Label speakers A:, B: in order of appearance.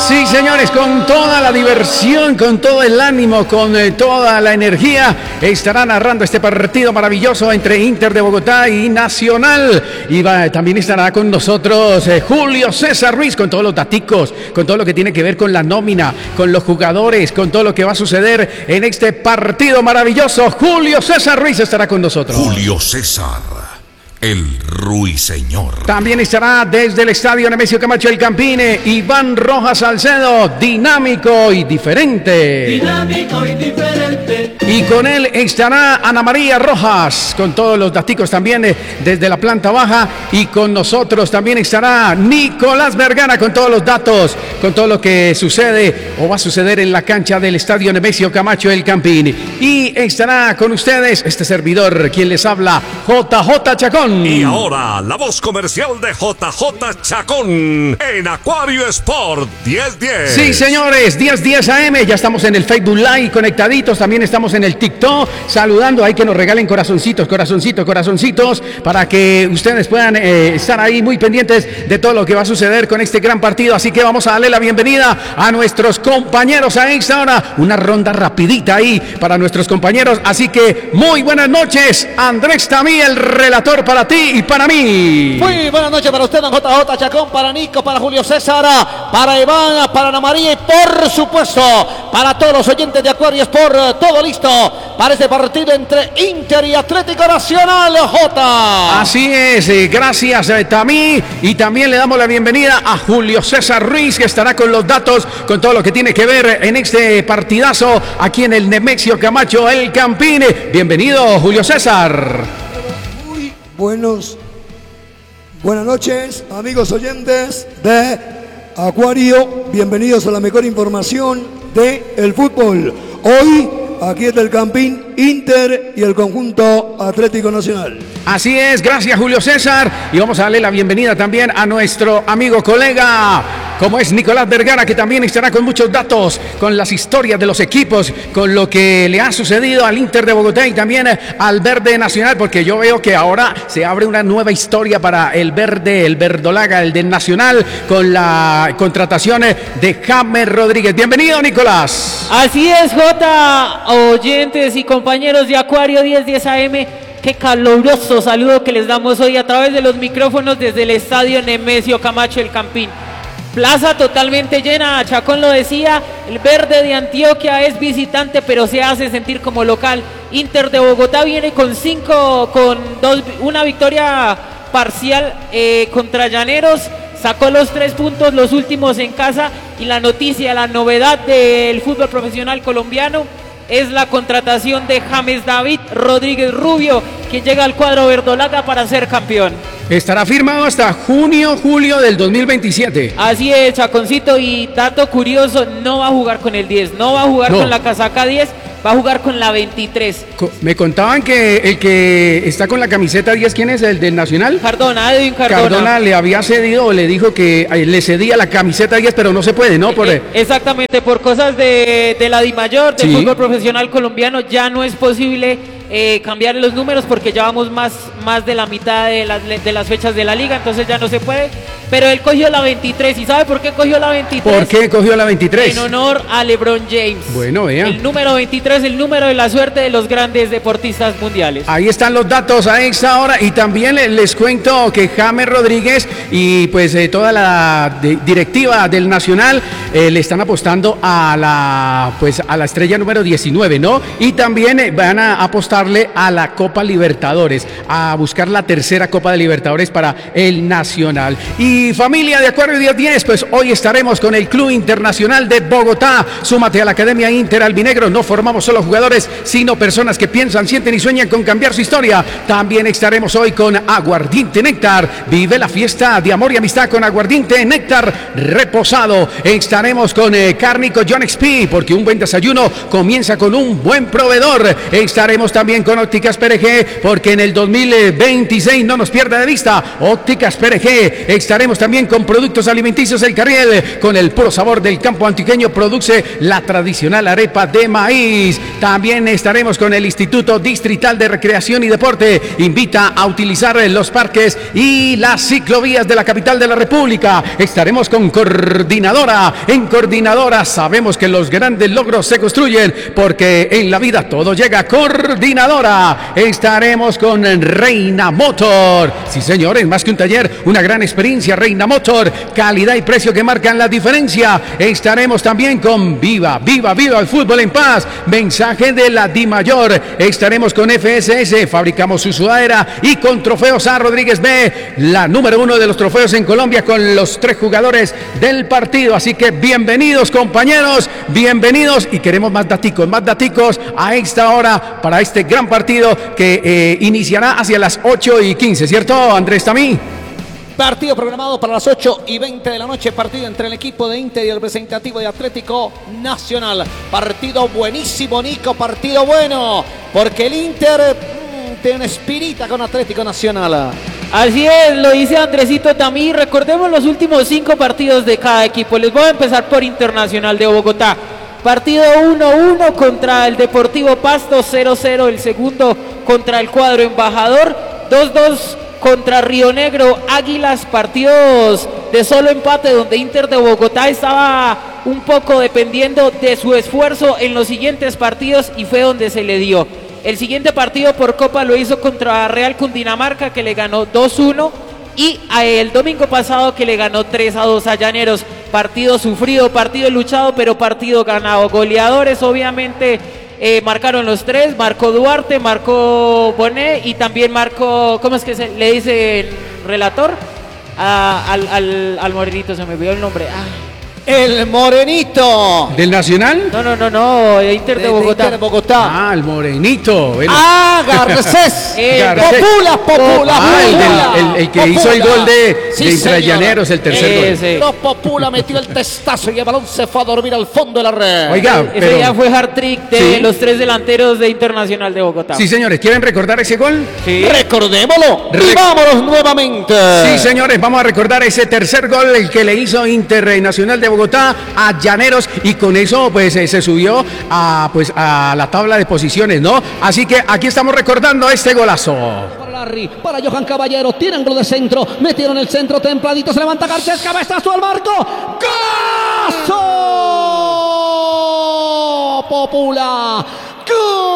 A: Sí, señores, con toda la diversión, con todo el ánimo, con toda la energía, estará narrando este partido maravilloso entre Inter de Bogotá y Nacional. Y también estará con nosotros Julio César Ruiz, con todos los daticos, con todo lo que tiene que ver con la nómina, con los jugadores, con todo lo que va a suceder en este partido maravilloso. Julio César Ruiz estará con nosotros.
B: Julio César, el ruiseñor.
A: También estará desde el estadio Nemesio Camacho El Campín, Iván Rojas Salcedo, dinámico y diferente.
C: Dinámico y diferente.
A: Y con él estará Ana María Rojas, con todos los daticos también desde la planta baja. Y con nosotros también estará Nicolás Vergara con todos los datos, con todo lo que sucede o va a suceder en la cancha del estadio Nemesio Camacho El Campín. Y estará con ustedes este servidor, quien les habla, JJ Chacón.
B: Y ahora, la voz comercial de JJ Chacón en Acuario Sport 1010.
A: Sí, señores, 1010 AM, ya estamos en el Facebook Live conectaditos, también estamos en el TikTok, saludando, hay que nos regalen corazoncitos, para que ustedes puedan estar ahí muy pendientes de todo lo que va a suceder con este gran partido. Así que vamos a darle la bienvenida a nuestros compañeros a esta hora, una ronda rapidita ahí para nuestros compañeros. Así que muy buenas noches, Andrés Tamí, el relator para ti y para mí.
D: Muy buenas noches para usted, don JJ Chacón, para Nico, para Julio César, para Iván, para Ana María y por supuesto para todos los oyentes de Acuario Sport. Todo listo para este partido entre Inter y Atlético Nacional, J.
A: Así es, gracias Tamí, y también le damos la bienvenida a Julio César Ruiz, que estará con los datos, con todo lo que tiene que ver en este partidazo aquí en el Nemesio Camacho El Campín. Bienvenido, Julio César.
E: Buenas noches, amigos oyentes de Acuario. Bienvenidos a la mejor información del fútbol. Hoy, aquí desde el Campín, Inter y el conjunto Atlético Nacional.
A: Así es, gracias Julio César. Y vamos a darle la bienvenida también a nuestro amigo colega, como es Nicolás Vergara, que también estará con muchos datos, con las historias de los equipos, con lo que le ha sucedido al Inter de Bogotá y también al Verde Nacional, porque yo veo que ahora se abre una nueva historia para el Verde, el Verdolaga, el del Nacional, con la contratación de James Rodríguez. Bienvenido, Nicolás.
F: Así es, Jota, oyentes y compañeros de Acuario 1010 AM. Qué caluroso saludo que les damos hoy a través de los micrófonos desde el estadio Nemesio Camacho El Campín. Plaza totalmente llena, Chacón lo decía, el Verde de Antioquia es visitante, pero se hace sentir como local. Inter de Bogotá viene con una victoria parcial contra Llaneros, sacó los 3 puntos, los últimos en casa, y la noticia, la novedad del fútbol profesional colombiano es la contratación de James David Rodríguez Rubio, quien llega al cuadro verdolaga para ser campeón.
A: Estará firmado hasta julio del 2027.
F: Así es, Chaconcito, y dato curioso, no va a jugar con el 10, no va a jugar con la casaca 10, va a jugar con la 23.
A: Me contaban que el que está con la camiseta 10, ¿quién es? ¿El del Nacional?
F: Cardona, Edwin Cardona.
A: Cardona le había cedido, o le dijo que le cedía la camiseta 10, pero no se puede, ¿no?
F: Exactamente, por cosas de la DIMAYOR, del fútbol profesional colombiano, ya no es posible cambiar los números porque ya vamos más de la mitad de las fechas de la liga, entonces ya no se puede, pero él cogió la 23. ¿Y sabe por qué cogió la 23?
A: ¿Por qué cogió la 23?
F: En honor a LeBron James.
A: Bueno, vean.
F: El número 23, el número de la suerte de los grandes deportistas mundiales.
A: Ahí están los datos a esta hora, y también les cuento que James Rodríguez y pues toda la directiva del Nacional le están apostando a la estrella número 19, ¿no? Y también van a apostarle a la Copa Libertadores, a buscar la tercera Copa de Libertadores para el Nacional. Y familia de Acuario 1010, pues hoy estaremos con el Club Internacional de Bogotá. Súmate a la Academia Inter Albinegro. No formamos solo jugadores, sino personas que piensan, sienten y sueñan con cambiar su historia. También estaremos hoy con Aguardiente Néctar. Vive la fiesta de amor y amistad con Aguardiente Néctar reposado. Estaremos con Cárnico John XP, porque un buen desayuno comienza con un buen proveedor. Estaremos también con Ópticas PRG, porque en el 2026 no nos pierda de vista Ópticas PRG. Estaremos Estaremos también con Productos Alimenticios El Carriel, con el puro sabor del campo antioqueño, produce la tradicional arepa de maíz. También estaremos con el Instituto Distrital de Recreación y Deporte, invita a utilizar los parques y las ciclovías de la capital de la República. Estaremos con Coordinadora. En Coordinadora sabemos que los grandes logros se construyen, porque en la vida todo llega a Coordinadora. Estaremos con Reina Motor. Sí, señores, más que un taller, una gran experiencia. Reina Motor, calidad y precio que marcan la diferencia. Estaremos también con Viva el fútbol en paz. Mensaje de la DIMAYOR. Estaremos con FSS, fabricamos su sudadera, y con Trofeos A. Rodríguez B, la número 1 de los trofeos en Colombia, con los 3 jugadores del partido. Así que bienvenidos, compañeros, bienvenidos, y queremos más daticos a esta hora para este gran partido que iniciará hacia las 8:15, ¿cierto, Andrés Tamí?
D: Partido programado para las 8:20 de la noche, partido entre el equipo de Inter y el representativo de Atlético Nacional. Partido buenísimo, Nico, partido bueno, porque el Inter tiene una espirita con Atlético Nacional.
F: Así es, lo dice Andresito Tamí. Recordemos los últimos 5 partidos de cada equipo. Les voy a empezar por Internacional de Bogotá. Partido 1-1 contra el Deportivo Pasto, 0-0 el segundo contra el cuadro embajador, 2-2 contra Río Negro Águilas, partidos de solo empate donde Inter de Bogotá estaba un poco dependiendo de su esfuerzo en los siguientes partidos y fue donde se le dio. El siguiente partido por Copa lo hizo contra Real Cundinamarca, que le ganó 2-1, y el domingo pasado que le ganó 3-2 a Llaneros. Partido sufrido, partido luchado, pero partido ganado. Goleadores obviamente marcaron los 3, marcó Duarte, marcó Bonet y también marcó, ¿cómo es que se le dice el relator? Al morenito, se me olvidó el nombre.
D: El morenito.
A: ¿Del Nacional?
F: No, Inter de Bogotá.
D: Inter de Bogotá.
A: El morenito.
D: Garcés.
A: Garcés.
D: Popula.
A: El que hizo el gol de Inter Llaneros, el tercer gol.
D: No, Popula metió el testazo y el balón se fue a dormir al fondo de la red.
A: Oiga,
F: ese ya fue hat-trick de los 3 delanteros de Internacional de Bogotá.
A: Sí, señores, ¿quieren recordar ese gol?
F: Sí.
D: Recordémoslo. Vivámonos nuevamente.
A: Sí, señores, vamos a recordar ese tercer gol, el que le hizo Internacional de Bogotá a Llaneros, y con eso pues se subió a la tabla de posiciones, ¿no? Así que aquí estamos recordando este golazo.
D: Para Larry, para Johan Caballero, tiran gol de centro, metieron el centro templadito, se levanta Garcés, cabezazo al marco, ¡golazo! Popula, ¡gol!